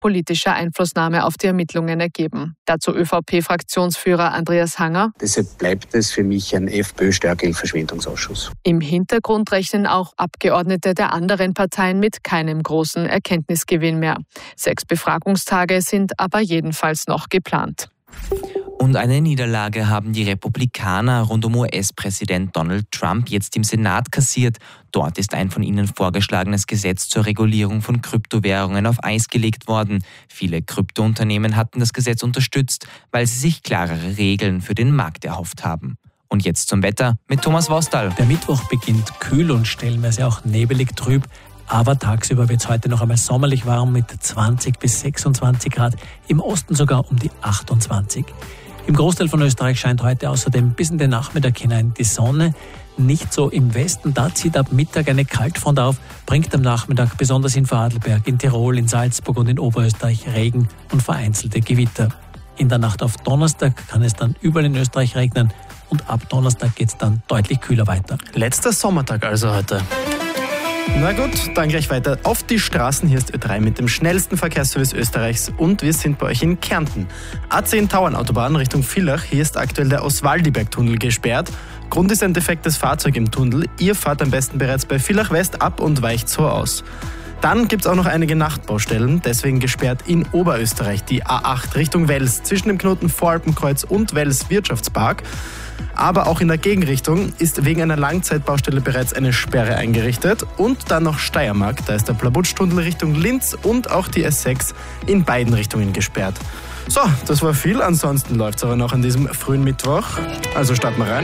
politische Einflussnahme auf die Ermittlungen ergeben. Dazu ÖVP-Fraktionsführer Andreas Hanger. Deshalb bleibt es für mich ein FPÖ-Steuergeldverschwendungsausschuss. Im Hintergrund rechnen auch Abgeordnete der anderen Parteien mit keinem großen Erkenntnisgewinn mehr. 6 Befragungstage sind aber jedenfalls noch geplant. Und eine Niederlage haben die Republikaner rund um US-Präsident Donald Trump jetzt im Senat kassiert. Dort ist ein von ihnen vorgeschlagenes Gesetz zur Regulierung von Kryptowährungen auf Eis gelegt worden. Viele Kryptounternehmen hatten das Gesetz unterstützt, weil sie sich klarere Regeln für den Markt erhofft haben. Und jetzt zum Wetter mit Thomas Wostal. Der Mittwoch beginnt kühl und stellenweise auch nebelig trüb. Aber tagsüber wird es heute noch einmal sommerlich warm mit 20 bis 26 Grad, im Osten sogar um die 28. Im Großteil von Österreich scheint heute außerdem bis in den Nachmittag hinein die Sonne. Nicht so im Westen, da zieht ab Mittag eine Kaltfront auf, bringt am Nachmittag besonders in Vorarlberg, in Tirol, in Salzburg und in Oberösterreich Regen und vereinzelte Gewitter. In der Nacht auf Donnerstag kann es dann überall in Österreich regnen und ab Donnerstag geht es dann deutlich kühler weiter. Letzter Sommertag also heute. Na gut, dann gleich weiter auf die Straßen. Hier ist Ö3 mit dem schnellsten Verkehrsservice Österreichs und wir sind bei euch in Kärnten. A10 Tauernautobahn Richtung Villach. Hier ist aktuell der Oswaldiberg-Tunnel gesperrt. Grund ist ein defektes Fahrzeug im Tunnel. Ihr fahrt am besten bereits bei Villach West ab und weicht so aus. Dann gibt es auch noch einige Nachtbaustellen, deswegen gesperrt in Oberösterreich die A8 Richtung Wels zwischen dem Knoten Voralpenkreuz und Wels Wirtschaftspark. Aber auch in der Gegenrichtung ist wegen einer Langzeitbaustelle bereits eine Sperre eingerichtet. Und dann noch Steiermark, da ist der Plabutsch-Tunnel Richtung Linz und auch die S6 in beiden Richtungen gesperrt. So, das war viel, ansonsten läuft es aber noch an diesem frühen Mittwoch. Also starten wir rein.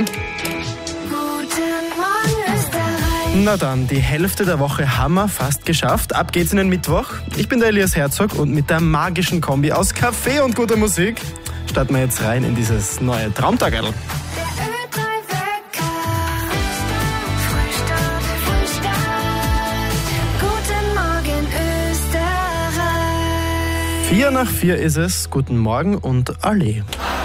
Na dann, die Hälfte der Woche haben wir fast geschafft. Ab geht's in den Mittwoch. Ich bin der Elias Herzog und mit der magischen Kombi aus Kaffee und guter Musik starten wir jetzt rein in dieses neue Traumtagerl. 4 nach 4 ist es. Guten Morgen und Alle.